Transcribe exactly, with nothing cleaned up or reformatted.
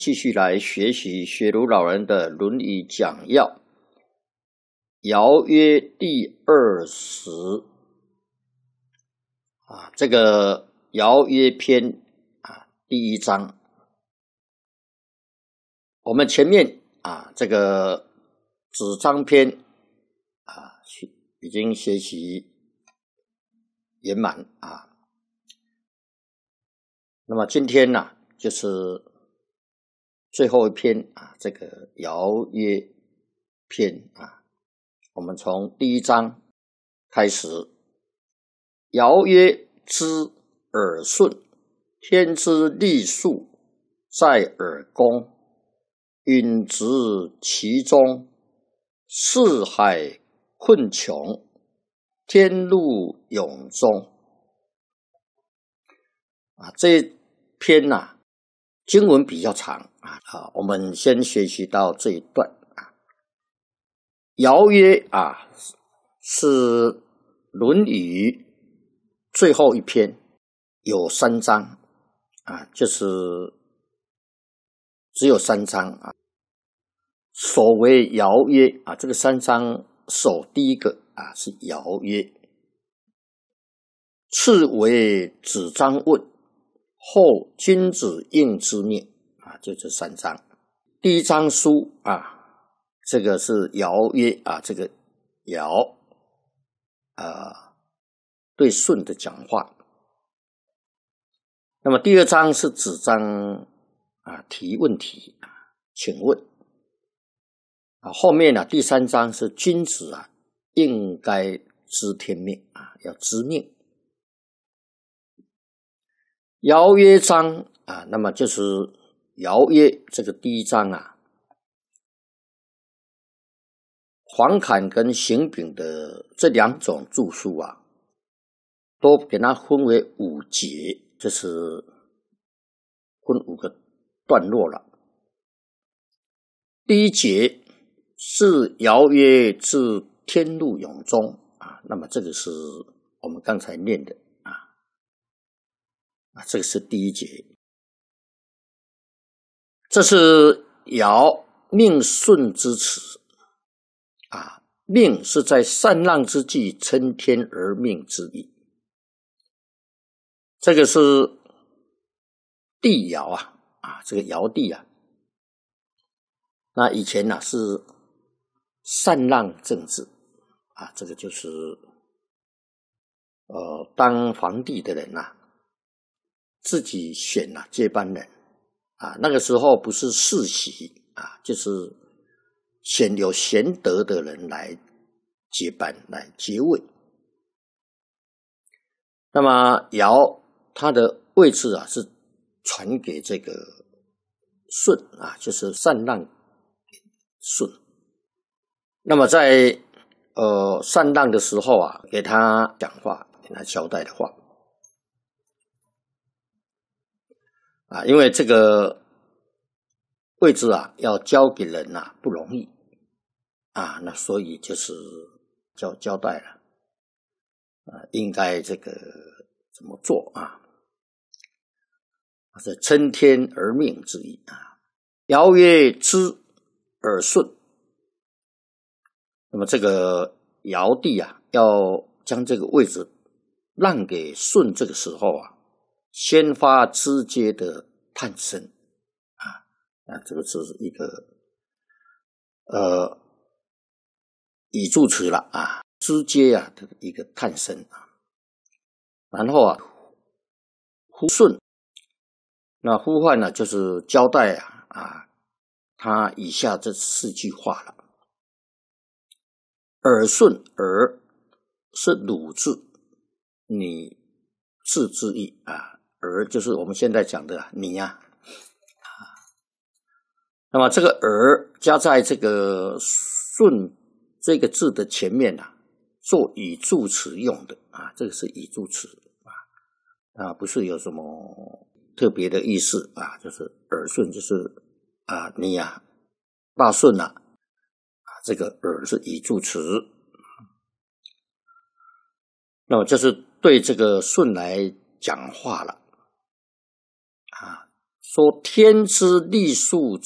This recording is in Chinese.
继续来学习学儒老人的《论语》讲要，尧曰第二十啊，这个尧曰篇啊，第一章。我们前面啊，这个子章篇啊，已经学习圆满啊。那么今天呢、啊，就是最后一篇啊，这个尧曰篇啊，我们从第一章开始。尧曰：知耳顺，天之利数在耳恭，允直其中，四海困穷，天路永终。啊，这篇呐、啊，经文比较长啊，啊，我们先学习到这一段啊。尧曰啊，是《论语》最后一篇，有三章啊，就是只有三章啊。首为尧曰啊，这个三章首第一个啊是尧曰，次为子张问，后君子应之命啊，就这三章。第一章书啊，这个是尧曰啊，这个尧啊对舜的讲话。那么第二章是子张啊提问题啊，请问啊，后面呢、啊、第三章是君子啊应该知天命啊，要知命。尧曰章啊，那么就是尧曰这个第一章啊，黄侃跟邢炳的这两种著述啊，都给它分为五节，这是分五个段落了。第一节是尧曰至天路永终啊，那么这个是我们刚才念的啊，啊，这个是第一节。这是尧命舜之辞啊，命是在善浪之际称天而命之意。这个是帝尧啊，啊，这个尧帝啊，那以前呢、啊、是禅让政治啊，这个就是呃当皇帝的人呐、啊，自己选啊接班人啊，那个时候不是世袭啊，就是选有贤德的人来接班来接位。那么尧他的位置啊是传给这个舜啊，就是禅让舜。那么在呃禅让的时候啊，给他讲话，给他交代的话啊，因为这个位置啊要交给人啊不容易啊，那所以就是交交代了啊，应该这个怎么做啊？是称天而命之意啊。尧曰：知耳顺。那么这个尧帝啊，要将这个位置让给舜，这个时候啊，先发知阶的叹声啊，啊，这个是一个呃语助词了啊，知阶啊的一个叹声啊，然后啊，呼舜，那呼唤呢就是交代啊啊，他以下这四句话了。耳顺，耳是汝字，你字之意啊，耳就是我们现在讲的你呀、啊，那么这个耳加在这个顺这个字的前面啊，做语助词用的啊，这个是语助词啊，啊不是有什么特别的意思啊，就是耳顺就是啊你呀、啊，大顺啊。这个耳是语助词，那么就是对这个舜来讲话了啊， 说天之立树